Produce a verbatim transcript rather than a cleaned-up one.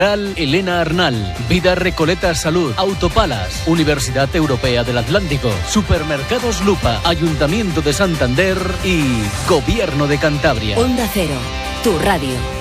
Elena Arnal, Vida Recoleta Salud, Autopalas, Universidad Europea del Atlántico, Supermercados Lupa, Ayuntamiento de Santander y Gobierno de Cantabria. Onda Cero, tu radio.